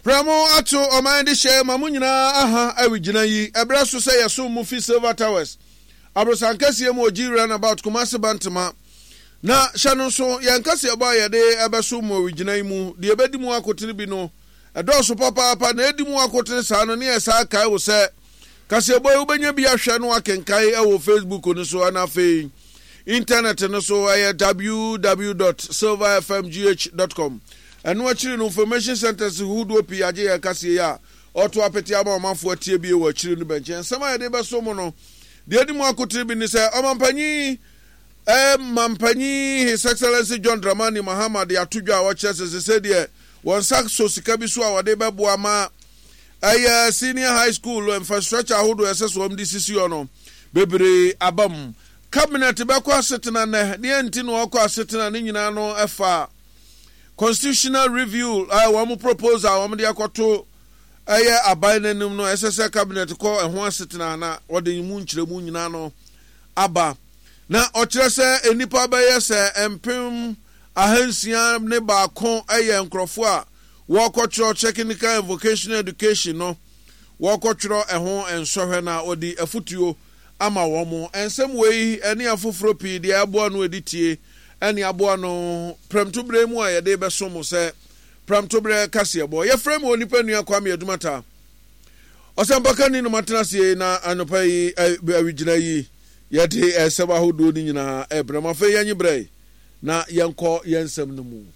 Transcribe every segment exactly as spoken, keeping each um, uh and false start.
Pramo ato omande share mamunyina aha awigina yi ebra so say yaso mu fi Silver Towers abrosankase mu oji run about Kumasi Bantama na shano so yankase aba yede ebeso mu awigina yi mu de ebedi mu akotene bi no edoso papa papa na edi mu akotene sa no ne esa kai wo se kase boy ubenya bi ahwe no akenkai e wo Facebook no so ana fe internet no so ay w w w dot silver f m g h dot com and watching information centers who do piaje ya kase ya oto apeti aba omanfo atie bi e wo chiri no benche nsama ya de beso mo no de edi mu akotene bi ni se omampanyi eh mampanyi His Excellency John Dramani Mahama de atudwa a wo chese se se de won sak so sika bi so a wo de bebo ama ay senior high school infrastructure ahodo eseso om disisi ono bebre abam cabinet beko asetena ne ne enti no okọ asetena ne nyina no efa constitutional review ay wo mo proposal wo mo de akoto ay aban nanim no esese cabinet ko eho asetena na wo de mu nkyeremu nyina no aba na okire se enipa ba yese empem ahansia ne ba kon ay enkrofo a Wokotro technical and vocational education no wokotro eho ensohwe na odi afutuo ama womo ensem wei eni afoforo pi de abo no editie eni abo no premtobre mu a yede beso se premtobre kase abo ye frame oni panua kwame adumata osempaka ni no matenase na anopa yi awigina yi yede eseba hodo ni nyina ebrema fe yanyi bre na yenko yensem no mu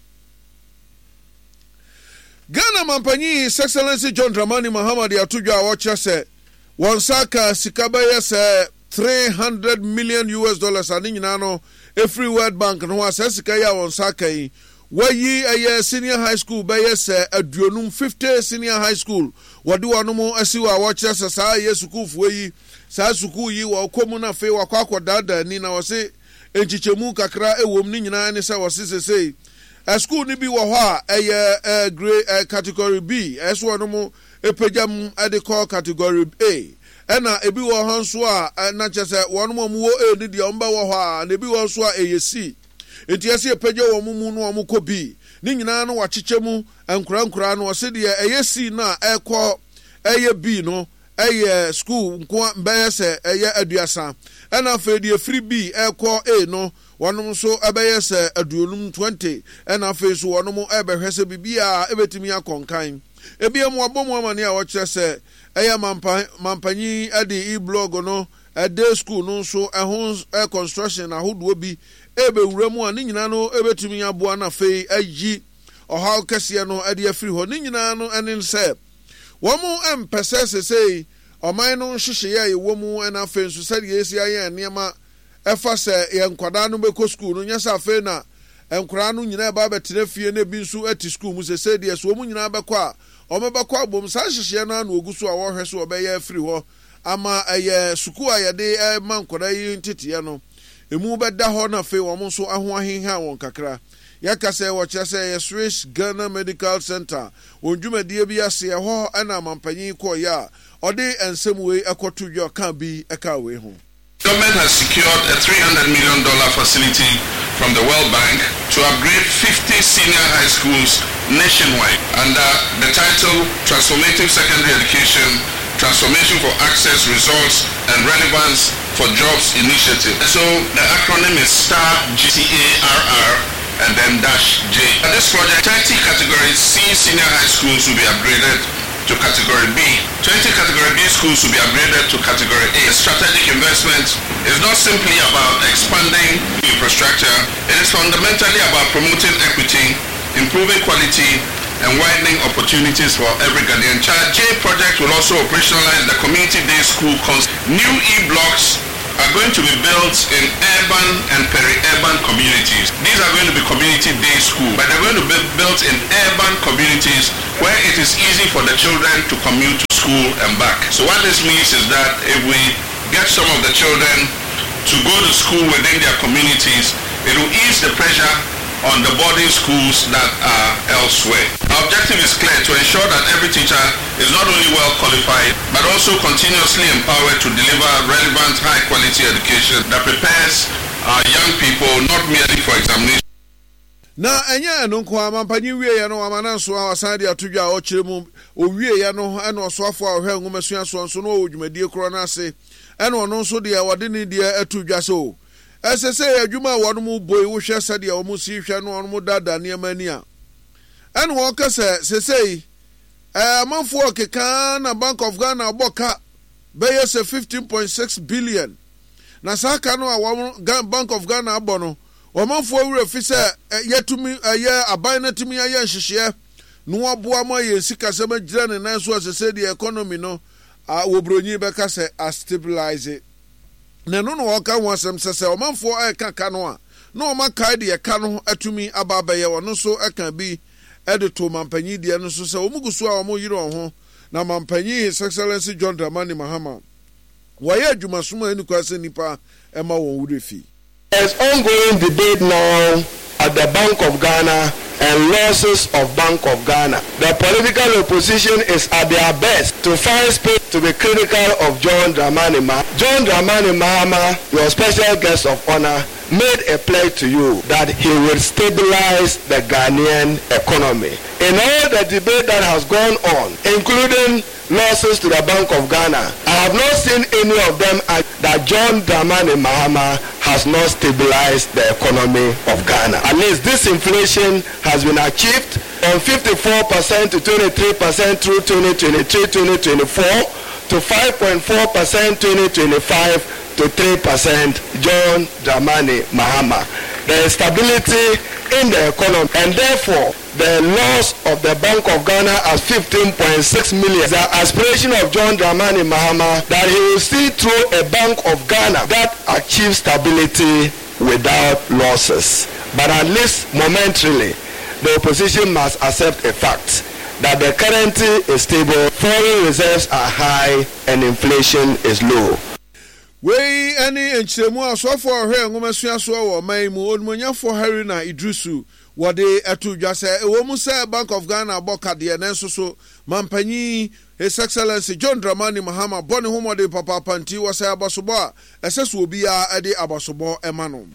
Ghana mampanyi His Excellency John Dramani Mahama de atudwa a woche se wonsaka sikaba yese three hundred million U S dollars ani nyina no every World Bank no asesika ya wonsaka yi wayi aye senior high school ba yese aduonum fifty senior high school wode wonom asiwa woche se saa yesu kufu yi saa suku yi wo komu na fe wakwa dada ni na wose enchichemu kakra ewom ni nyina ne se wose sesei a school ni bi wo ho a eh grade category B eso no mo epejam adecall category A ena ebi wo ho nso a na chese wono mo wo A ni de omba wo ho a na ebi wo nso a eye C enti ase epeja wo mu no mo ko B ni nyina no wachichemu enkura nkura no se de eye C na ekọ eye B no eye school nko mbe se eye aduasa ena fe de free B ekọ A no wonom so ebeye se aduonum twenty ena fe so wonom ebehwe se bibia ebetimi akonkan ebiem wabomu amane a wo kire se eye mampanyi ade e-blog no ade school no so ehon e construction ahodo bi ebewuramu ani nyina no ebetimi aboa na fe ayi ohaw kese no ade afiri ho ni nyina no enen se womu empese sesei oman no hwehwe ye yewomu ena fe so sade yesi aye niema efa se yenkwada no beko school no nyasa fe na enkwara no nyina ba betene fie na bi nso ati school mu se se de so mu nyina beko a o mebeko abom sa hyehye na na oguso a wo hwe so obeye afiri ho ama eye suku a yede e mankwada yi ntete no emu beda ho na fe wo nso aho ahenha won kakra yakase wo kyese ye Swiss Ghana Medical Center wonjumadi bi ase ho ana mampanyi ko ya ode ensem we ekoto dwo kan bi eka we ho. Government has secured a three hundred million dollars facility from the World Bank to upgrade fifty senior high schools nationwide under the title Transformative Secondary Education, Transformation for Access, Results and Relevance for Jobs Initiative. So the acronym is STAR G C A R R and then dash J. In this project, thirty category C senior high schools will be upgraded to category B. twenty category B schools will be upgraded to category A. Strategic investment is not simply about expanding infrastructure. It is fundamentally about promoting equity, improving quality, and widening opportunities for every Ghanaian child. J project will also operationalize the community day school concept. New e-blocks are going to be built in urban and peri-urban communities. These are going to be community day school, but they're going to be built in urban communities where it is easy for the children to commute to school and back. So what this means is that if we get some of the children to go to school within their communities, it will ease the pressure on the boarding schools that are elsewhere. Our objective is clear: to ensure that every teacher is not only well qualified, but also continuously empowered to deliver relevant, high-quality education that prepares our young people not merely for examination. na enye eno nko amampanyi wie ya no amananso awasan de atodwa a okire mu owie ya no eno osoafo a ohwe ngumasua so nso no odwumadie kro na ase eno no nso de wode ne de atodwa so esese adwuma wonu mu boy wo hwe sade a omu si hwe no onu mu dada ne mani a eno wo kase sesei eh amanfo okeka na Bank of Ghana oboka beye se fifteen point six billion na saka no a Bank of Ghana abono omanfo awure fi se yetumi ye aban na tumi ya nhihye no aboa ma ye sika se magira ne nan so asese the economy no a wobronyi be ka se a stabilize na no no ka ho asem se se omanfo e ka ka no a no o maka de ka no atumi ababa ye wono so e ka bi edito mampanyi de no so se omugusu a omo yire ho na mampanyi His Excellency John Dramani Mahama waye adwuma soma eni kwase nipa e ma won wurefi. There's ongoing debate now at the Bank of Ghana and losses of Bank of Ghana. The political opposition is at their best to find space to be critical of John Dramani Mahama. John Dramani Mahama, your special guest of honor, made a pledge to you that he will stabilize the Ghanaian economy. In all the debate that has gone on, including losses to the Bank of Ghana, I have not seen any of them that John Dramani Mahama has not stabilized the economy of Ghana. At least this inflation has been achieved from fifty-four percent to twenty-three percent through twenty twenty-three twenty twenty-four to five point four percent twenty twenty-five to three percent John Dramani Mahama. There is stability in the economy, and therefore the loss of the Bank of Ghana as fifteen point six million. The aspiration of John Dramani Mahama that he will see through a Bank of Ghana that achieves stability without losses. But at least momentarily, the opposition must accept a fact that the currency is stable, foreign reserves are high, and inflation is low. Wey any enchiremu asofo ohwe ngumasua so wo maimu onmonyafo Harry na Idrisu wode atudwa se ewo mu se Bank of Ghana boka de nenso so mampanyi His Excellency John Dramani Mahama boni homode papa panti wo se abasobo a eseso obi a ede abasobo emano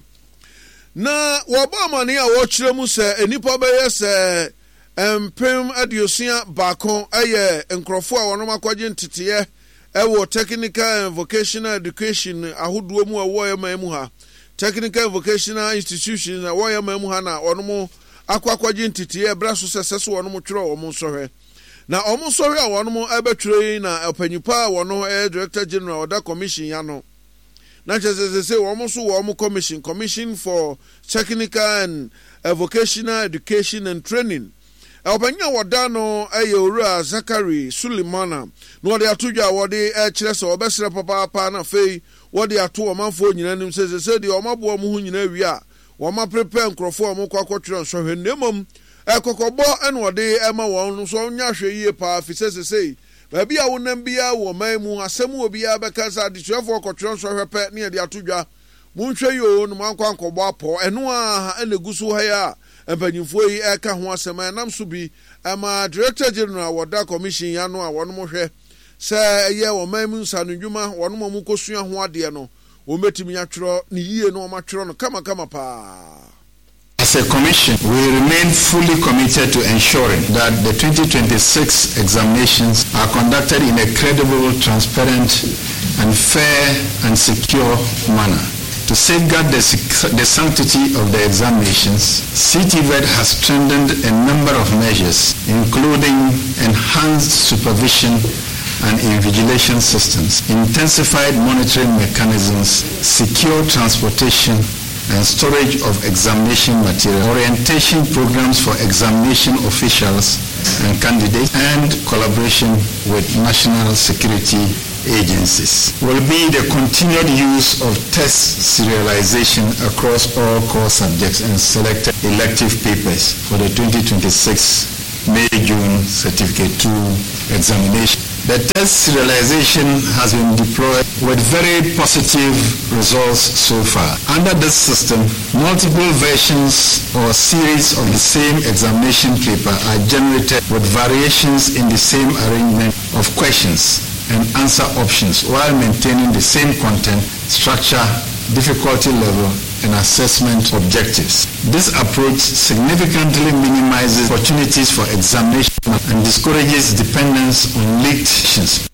na wo ba mane a wo kiremu se enipa beye se empem adiosia bakon eye enkrofo a wono makwaje ntitiye ewo technical and vocational education ahoduo mu awo yema ha technical and vocational institutions awo yema ha na onomo akwakwaje ntitiye braso seseso onomo twero omo sohwe na omo sohwe a onomo abetwere na opanyipa wono eh director general oda commission ya no na chesese omo so omo commission commission for technical and uh, vocational education and training. Opanya wadano eye owura Zakari Sulemana no wode atodwa wode e kire se obesere papa pa na fei wode ato omanfo nyina nim se se de omabo mu hu nyina wi a wo ma prepare nkrofo omo kwakotwere nso hwe nemom e kokobo ene wode e ma won so nya hwe yie pa fi se se ba bia wonam bia wo man mu asem obi a beka sa de twefo kotwere nso hwe pe ne de atodwa munhwe yo no mankwa nkobo apo eno a ene gusu ha ya empanyimfo yi eka ho asema nam so bi ama director general woda commission ya no a wono mo hwe se ye wo man mu nsanudwuma wono mo mu kosua ho ade no wo metimi atwero ne yie no ma twero no kama kama pa. As a commission, we remain fully committed to ensuring that the twenty twenty-six examinations are conducted in a credible, transparent, and fair and secure manner. To safeguard the, the sanctity of the examinations, C T V E T has strengthened a number of measures, including enhanced supervision and invigilation systems, intensified monitoring mechanisms, secure transportation and storage of examination material, orientation programs for examination officials and candidates, and collaboration with national security agencies. Will be the continued use of test serialization across all core subjects and selected elective papers for the twenty twenty-six May-June Certificate two examination. The test serialization has been deployed with very positive results so far. Under this system, multiple versions or series of the same examination paper are generated with variations in the same arrangement of questions and answer options while maintaining the same content, structure, difficulty level, and assessment objectives. This approach significantly minimizes opportunities for examination and discourages dependence on leaked questions.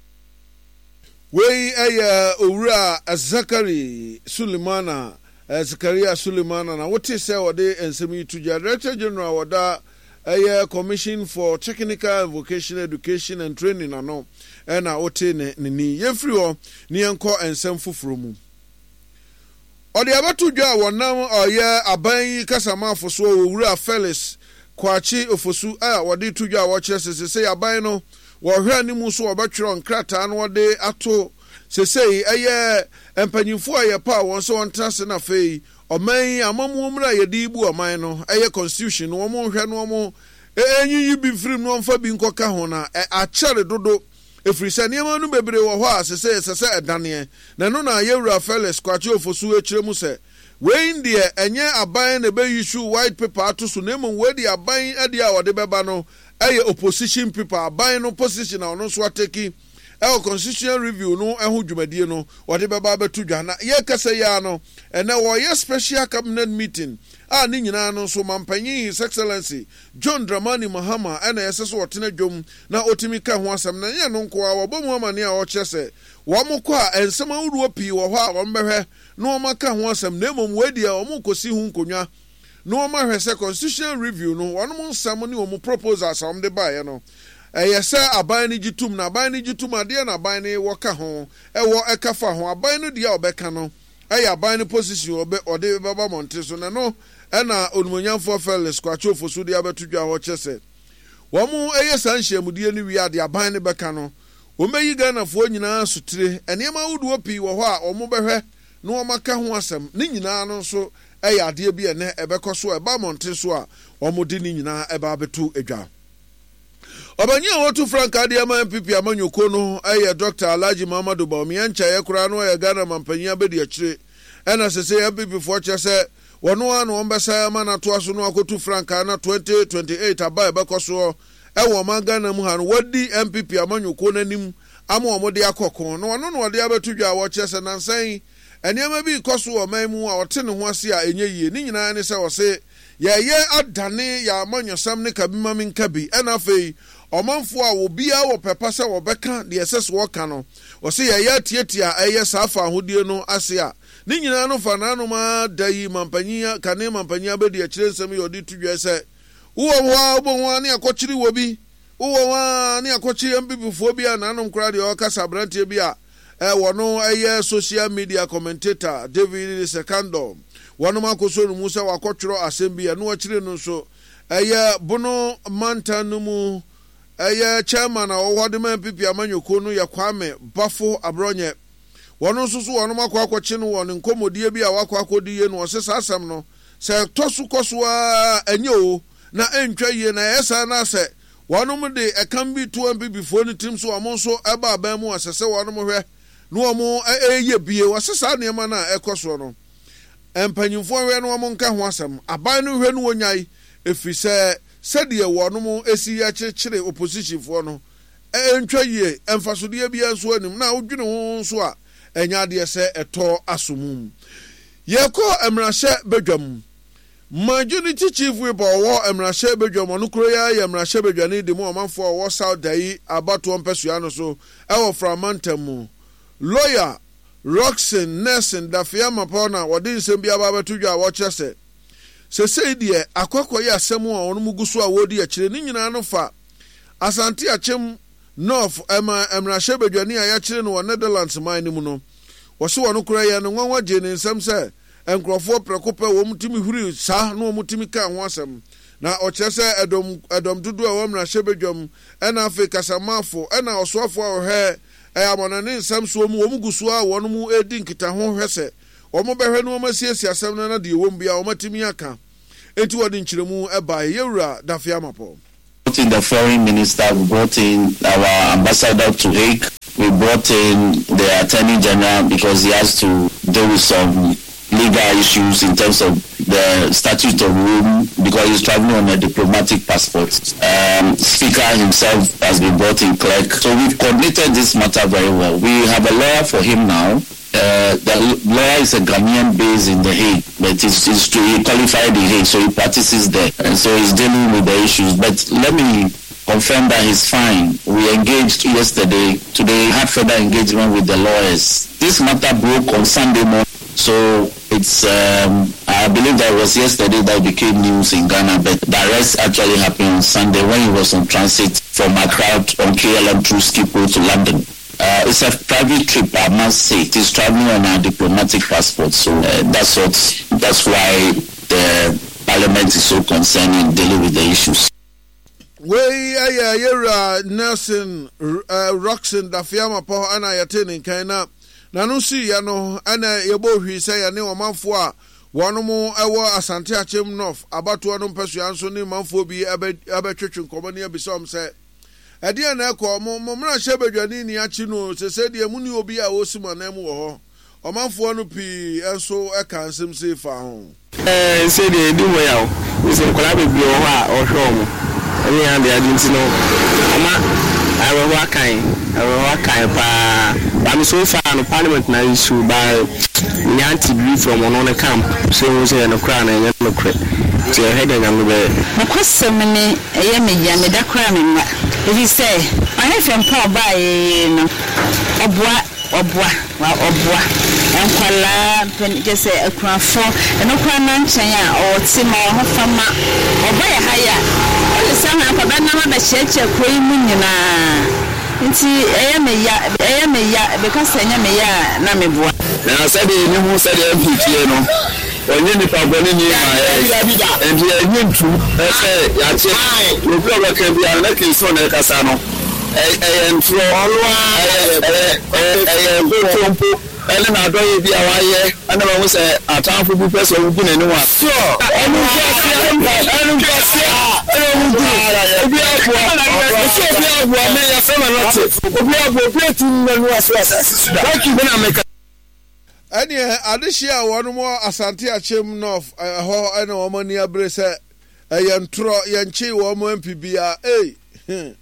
We aya Owura Zakari Sulemana Zakaria Sulemana na what is say wode ensemi to Director General wada aya Commission for Technical and Vocational Education and Training ano na ote ne ni yefri ho ni enko ensem fufuro mu. Ode abatu dwa wonam oye aban kasama foso Owura Felix Kwachi ofosu a wode tu dwa wo kire sese aban no wo hwe animu so obetwero nkrata na wode ato sesei eye empanyimfo aye pa won so won trase na fei oman amamu mra yedi ibu oman no eye constitution wo mo hwe no mo enyi bi frim no mfa bi nkoka ho na a chere dodo efrise ne ma no bebre wo ho a sesei sese edane na no na Owura Felix Kwachi ofosu ekire mu se we indie enye aban na be issue white paper ato so na mo we di aban ade a wode beba no eye opposition people aban no position na ono so ateki e constitutional review no e ho dwumadie no wode beba betu dwa na ye kase ya no ene wo ye special cabinet meeting a ni nyina no so mampanyi His Excellency John Dramani Mahama ene yeseso wotena dwom na otimi ka ho asem na ye no nko a wobomu amane a wo kyese wo mokọ a ensem awuruo pi wo ho a wo mbehwe no maka ho asem na emom wedi a wo mokosi hu nkonwa no ma hwese constitutional review no wono mo nsam ne wo mo proposals am de ba ye no eh say aban ni gitum na aban ni gitum ade na aban ni wo ka ho e wo e ka fa ho aban no dia obeka no eh aban ni position obe ode baba monte so na no e na onumonyamfo Felix Kwachi ofosu dia betudwa ho kyese wo mo eh sanhyiamudie ni wi ade aban ni beka no wo meyi Ghana fo nyina sutire enema wudu opi wo ho a wo mo behwe no wo maka ho asem ni nyina no so eh ade bi ene ebekoso e ba monte so a wo mo di ni nyina e ba betu edwa Obanye wotu Frank Adiama M P P amanyoko no aye Doctor Alhaji Muhammadu Bawumiyancha ye kura no ye Ghana mampanya abedi akire ena sese M P P fo kyese wono anu ombesa ma na to aso no akotu Frank na twenty twenty-eight abaye bekoso e wo man Ghana mu ha no wadi M P P amanyoko nanim ama omode akokon no wono no wode abetudwa wo kyese nansan enema bi koso o man mu a wote ne ho ase a enye yie ni nyina ne se wo se ye ye adane ya amanyosam ne kabima min kabi ena fei omanfo a obia wo pepa se wo beka de ss wo ka no wo se ya ya tietia eye safa ahodie no ase a ni nyina no fa na no ma dai mampanyia kane mampanyia be de akire nsem yodi tudwe se wo wo bo ho ne akokyiri wo bi wo wo ne akokyiri mbibufo bi a na no nkra de o kasa brante bi a e wo no eye social media commentator David Sekando wono makoso no musa wakotwero asem ya no akire no so eye bono manta no mu eye chairman a owode man pipi amanyoko no ya Kwame Bafo Abronye wono so so wono makwakoche no wono nkomodie bi a wakwakodie no osesa asem no se tosu koso a enye o na entwa ye na esa na se wono mu de ekam bi to am bi fo ni tim so omo so eba aban mu asese wono mu hwe no omo eye bie wasesa ne ma na ekoso no empanyimfo hwe no omo nka ho asem aban no hwe no wonyai efise sede wono mu esi ya kyekere opposition fo no entwa ye emfasode bia nso anim na odwene ho so a enya de se eto asomum yeko emrahye bedwam majority chief we bo wo emrahye bedwam no kuro ya emrahye bedwane de mu omanfo wo South Dai abato mpesua no so e wo framantam lawyer Roxen Nelson Dafia Mapona wodi nsem bia ba betudwa wo kyese sesei de akwakoye asem a onu muguso a wodi akire ni nyina no fa Asante Achem North ema emrahye bedwane a ya kire no Netherlands man ni mu no wo se wono kura ya no nwanwa je ne nsem se enkrofo prekope wo mutimi huri sa no mutimi ka ho asem na o kyese edom edom dudu a wo emrahye bedwam ena Africa samafo ena osofo a he eh amonane nsam so mu omuguso a wono mu edi nkita ho hwese omo behwe no masiesie asem na de wom bia o matimi aka enti wodi nkyeremu eba Owura Dafia Mapo. In the foreign minister, we brought in our ambassador to Hague. We brought in the attorney general because he has to deal with some legal issues in terms of the statute of Rome because he's traveling on a diplomatic passport. Um, Speaker himself has been brought in, clerk. So we've coordinated this matter very well. We have a lawyer for him now. Uh, the lawyer is a Ghanaian based in The Hague, but it's, it's to, he qualified The Hague, so he practices there. And so he's dealing with the issues. But let me confirm that he's fine. We engaged yesterday. Today, had further engagement with the lawyers. This matter broke on Sunday morning. So it's, um, I believe that it was yesterday that it became news in Ghana, but the arrest actually happened on Sunday when he was on transit from Accra on K L M through Schiphol to London. Uh, it's a private trip, I must say. He's traveling on a diplomatic passport, so uh, that's what, that's why the Parliament is so concerned in dealing with the issues. Wey aya yera Nelson uh, Roxon Dafiama po ana yatene kaina na no si ya no ana yebo hwi se ya ne omanfo a wono mo ewo Asante Achem North abato no mpasu anso ne manfo bi abetwetwe nkomo ne abisom se ade na ekọ mo mra hye badwani ni achi no sese de mu ni obi a osimo na mu wo ho omanfo no pi enso e kan sem se fa ho eh se de di mo ya o se kola be bi o ho a o hwo mo ani ande adinti no ama awo wa kan awo wa kan pa ba mi so far no Parliament na issue ba nyanti bi from on the camp so we say no kra na nya no kra ti e head na no be makwasem ni eye me ya me da kra me ma if say I fem pa ba e no oboa oboa wa oboa enkwala pen je say akrafo eno kwa na nchen a o ti ma ho fama oba ya haya o se ha pa ba na ma be cheche koi mu nyina nti eye me ya eye me ya because enya me ya na me boa na said ni hu said M P T no onye ni pa boni ni ma e ndi enye ntu e se ya che no bi oba kan bia na ke so na kasa no e e ntro olwa e e e go ele na do ye bia wa ye ana ba wo se atanfo bu person bu na ni wa so onu anu anu anu mu obi afu so obi afu me ya se ma not obi afu obi tu na ni wa so asase thank you na make ani adehia wono mo Asante Achem North ho ene wo mani abre se yentro yenchi wo mo M P bia eh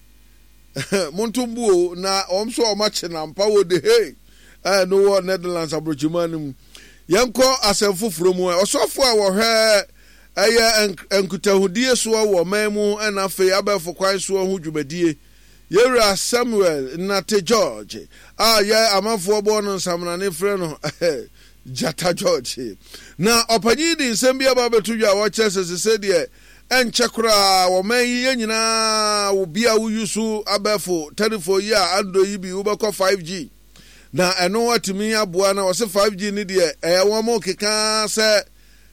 muntumbu na omso o mache na mpa wo de hey eh no wo Netherlands abrochimanu yenko asemfoforo mu osofo a wo hwe eye enkutahudie so wo mamu na fe abefo kwan so hu dwumadie Yera Samuel Nate George ah ya amanfo bo no nsamna ne frɛ no Jata George na opanyi di nsɛm bia ba betudwa wo kyese sese de enche kura wo man yi nyina wo bia wo yusu abefo thirty-four year ando yi bi wo bɛkɔ five G na eno watimi aboa na wo se five G ni de eh wo mo keka se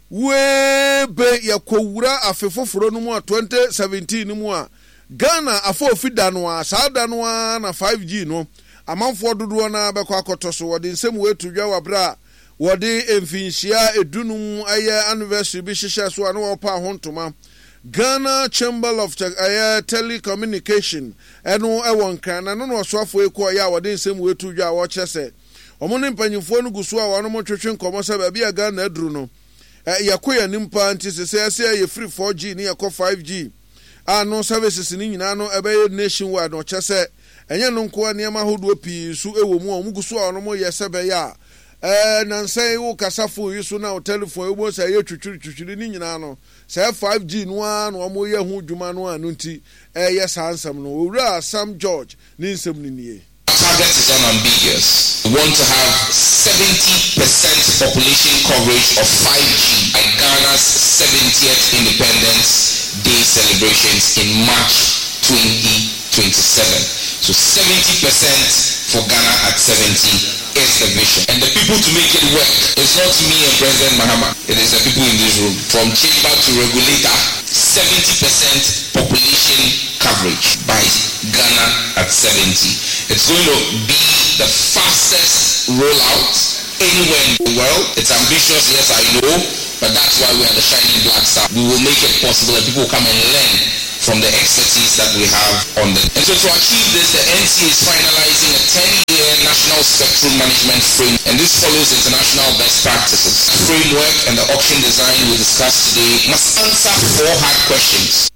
we be yakowura afefoforo no mu a twenty seventeen no mu a Ghana afo ofida no a saada no a na five G no amanfo dodo na bɛkɔ akoto so wode nsɛm wetudwa wabra wode emfinhia edunum aye anniversary bi hyehyɛ so ana wo pa hontoma Ghana Chamber of uh, Telecommunication eno ewon kan na no no so afo ekọ ya wode nsɛm wetudwa wo kyese omo ne mpanyimfo no guso a wono mo twetwe nkomo sa ba bia Ghana aduru no yakoya nimpa nti sese ase ye free four G ni yakɔ five G ano services ni nyina no ebeye nationwide no kyese enye no nko anema hodo pi su ewo mu omugu so ono mo yesebe ya eh nansai wo kasafo yi so na o telephone ebo sa ye twutwuru twutwuru ni nyina no say five G no an o mo ye hu dwuma no anu nti eh yes ansam no owura Sam George ni nsam ni nie. Target is unambiguous. We want to have seventy percent population coverage of five G at Ghana's seventieth Independence Day celebrations in March twenty twenty-seven. So seventy percent for Ghana at seventy is the vision. And the people to make it work, it's not me and President Mahama. It is the people in this room. From chamber to regulator, seventy percent population coverage by Ghana at seventy. It's going to be the fastest rollout anywhere in the world. It's ambitious, yes, I know, but that's why we are the shining black star. We will make it possible that people come and learn from the expertise that we have on them. And so to achieve this, the N C A is finalizing a ten-year national spectrum management frame, and this follows international best practices. The framework and the auction design we discussed today must answer four hard questions.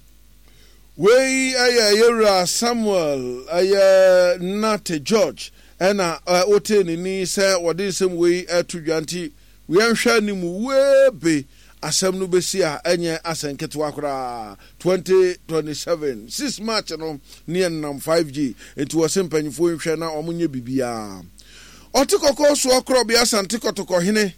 Wey aya Yera Samuel aya Nate George ɛna wote ne ni sɛ wɔde nsɛm wei ɛto dwa nti wianhwɛ ne mu webe asɛm no bɛsi a ɛnyɛ asɛnketewa koraa twenty twenty-seven six March no ne ɛnam five G nti wɔse mpanyimfoɔ nhwɛ na ɔmo nyɛ bibiaa ɔte kɔkɔɔ soɔ korɔbea asante kɔtɔkɔhene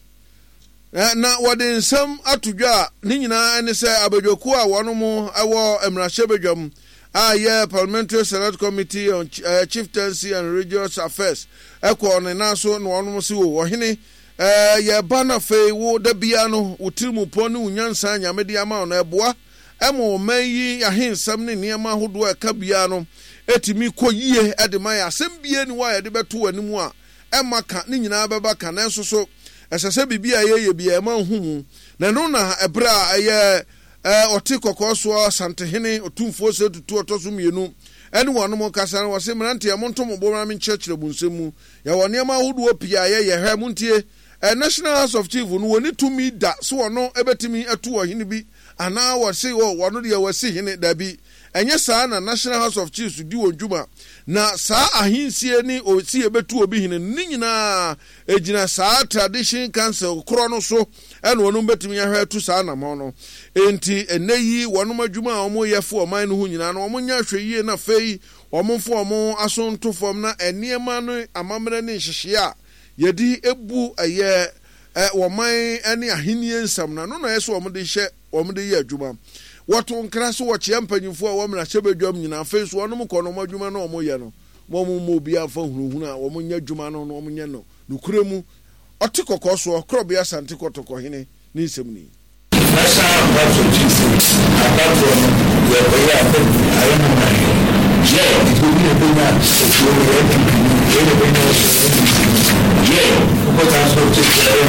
na wɔde nsɛm ato dwa a ne nyinaa ne sɛ abadwaku a wɔno mo ɛwɔ mmarahyɛ badwam a yɛ Parliamentary Select Committee on uh, Chieftaincy and Religious Affairs ɛkɔ ne naso na wɔno mo se wo ɔhene Uh, yɛ ba na fei wo da bia no wo tirimu pɔ ne wo nyansa nyame de ama no ɛboa ɛma wo man yi ahensɛm ne nneɛma ahodoɔ ɛka bia no ɛtumi kɔ yie ɛde ma yɛ asɛm bie ne wa yɛde bɛto w'anim a ɛma ka ne nyinaa bɛba ka na nso so ɛsɛ sɛ biribi a yɛyɛ bia ɛma nhu mu na no na ɛberɛ a ɛyɛ ɔte kɔkɔɔ soɔ santehene ɔtumfoɔ sɛ tutu ɔtɔ so mmienu ɛne wɔn mo kasa no wɔse mmeranteɛ monto mo bɔ ma menkyerɛkyerɛ bu nsɛm mu yɛwɔ nneɛma ahodoɔ pii a yɛyɛ hwɛ mo ntie Uh, National House of Chief no woni tumi da so wono ebetimi atu ohene bi ana wo se wo wono de wo se hene da bi enye saa na National House of Chiefs di wonjuma na saa ahinsie ni o si ebetu obi hene ni nyina ejina saa Tradition Council kro no so ene wono betimi ahwe atu saa na mo no enti eneyi wono madwuma a omo yefo oman no hu nyina na omo nya hwe yie na fei omo fo omo asonto fom na eniema no amamre ne hyehyɛ a yedi ebu eye woman ene ahenie nsam na no na yeso wo de hye wo de ye adwuma woto nkra so wo kye mpanyimfo a wo mra hye badwam nyina face wo no mkɔ no adwuma na wo ye no mo mo mo bia fa huruhunu a wo nya adwuma no no wo nye no nukuremu ɔte kɔkɔ so krobe asante kɔtɔkɔ hene ne nsɛm ni national council chief about the area I don't know yeah it will be a big man if you are yeah, because I'm so